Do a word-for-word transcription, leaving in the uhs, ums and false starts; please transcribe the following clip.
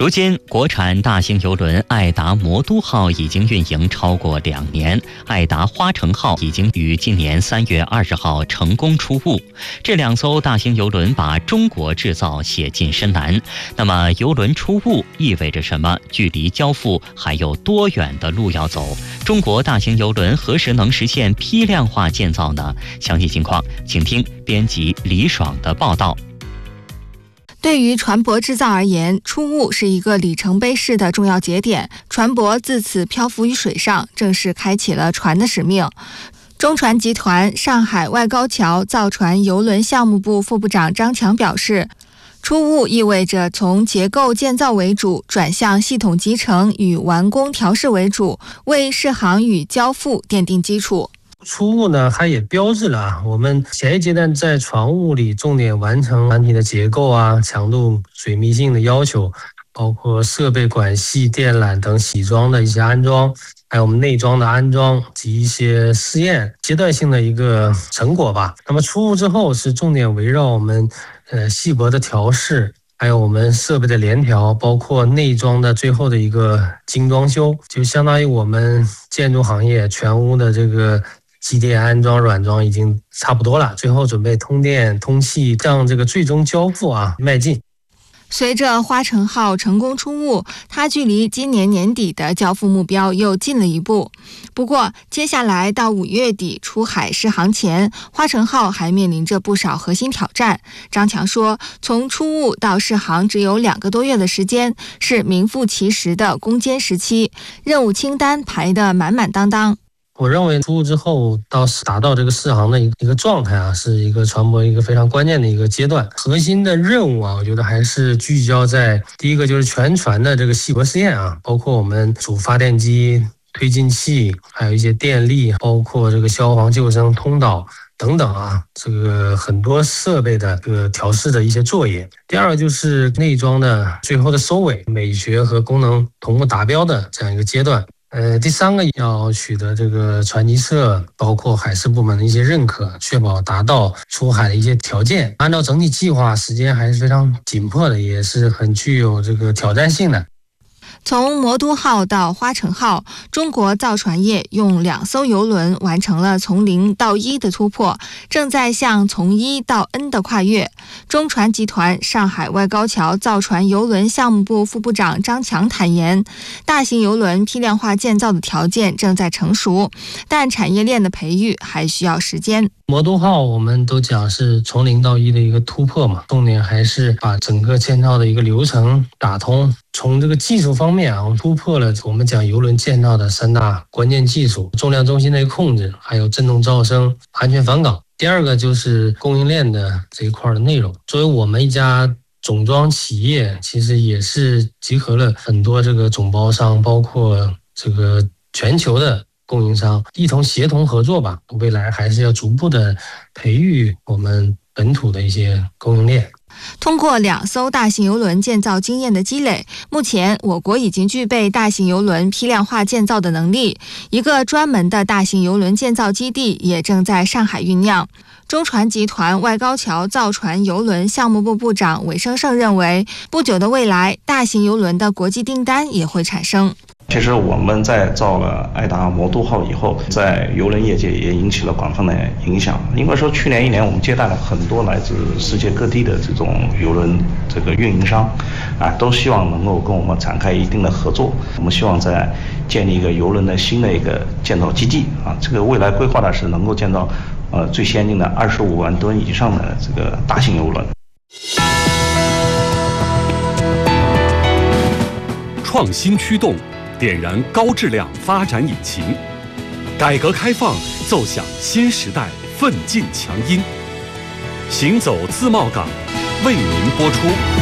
如今，国产大型邮轮爱达魔都号已经运营超过两年，爱达花城号已经于今年三月二十号成功出坞。这两艘大型邮轮把中国制造写进深蓝。那么，邮轮出坞意味着什么？距离交付还有多远的路要走？中国大型邮轮何时能实现批量化建造呢？详细情况，请听编辑李爽的报道。 对于船舶制造而言，出坞是一个里程碑式的重要节点，船舶自此漂浮于水上，正式开启了船的使命。中船集团上海外高桥造船邮轮项目部副部长张强表示，出坞意味着从结构建造为主，转向系统集成与完工调试为主，为试航与交付奠定基础。 出坞呢，它也标志了啊，我们前一阶段在船坞里重点完成船体的结构啊、强度、水密性的要求，包括设备管系、电缆等洗装的一些安装，还有我们内装的安装及一些试验阶段性的一个成果吧。那么出坞之后是重点围绕我们呃细薄的调试，还有我们设备的联调，包括内装的最后的一个精装修，就相当于我们建筑行业全屋的这个机电安装、软装已经差不多了，最后准备通电、通气，向这个最终交付啊迈进。 随着花城号成功出坞，它距离今年年底的交付目标又近了一步。不过，接下来到五月底出海试航前，花城号还面临着不少核心挑战。张强说，从出坞到试航只有两个多月的时间，是名副其实的攻坚时期，任务清单排得满满当当。 我认为出坞之后到达到这个试航的一个状态啊，是一个船舶一个非常关键的一个阶段。核心的任务啊，我觉得还是聚焦在第一个就是全船的这个细薄试验啊，包括我们主发电机、推进器，还有一些电力，包括这个消防救生通道等等啊，这个很多设备的这个调试的一些作业。第二个就是内装的最后的收尾，美学和功能同步达标的这样一个阶段。呃，第三个要取得这个船级社包括海事部门的一些认可，确保达到出海的一些条件。按照整体计划，时间还是非常紧迫的，也是很具有这个挑战性的。 从魔都号到花城号，中国造船业用两艘邮轮完成了从零到一的突破，正在向从一到 N 的跨越。中船集团上海外高桥造船邮轮项目部副部长张强坦言，大型邮轮批量化建造的条件正在成熟，但产业链的培育还需要时间。 魔都号我们都讲是从零到一的一个突破嘛，重点还是把整个建造的一个流程打通。从这个技术方面啊，我们突破了我们讲邮轮建造的三大关键技术：重量中心的一个控制，还有振动噪声、安全返港。第二个就是供应链的这一块的内容。作为我们一家总装企业，其实也是集合了很多这个总包商，包括这个全球的供应商，一同协同合作吧。未来还是要逐步的培育我们本土的一些供应链。 通过两艘大型邮轮建造经验的积累，目前我国已经具备大型邮轮批量化建造的能力。一个专门的大型邮轮建造基地也正在上海酝酿。中船集团外高桥造船邮轮项目部部长韦生胜认为，不久的未来，大型邮轮的国际订单也会产生。 其实我们在造了爱达魔都号以后，在邮轮业界也引起了广泛的影响。应该说，去年一年我们接待了很多来自世界各地的这种邮轮这个运营商，啊，都希望能够跟我们展开一定的合作。我们希望在建立一个邮轮的新的一个建造基地啊，这个未来规划的是能够建造呃最先进的二十五万吨以上的这个大型邮轮。 创新驱动。点燃高质量发展引擎，改革开放奏响新时代奋进强音。行走自贸港为您播出。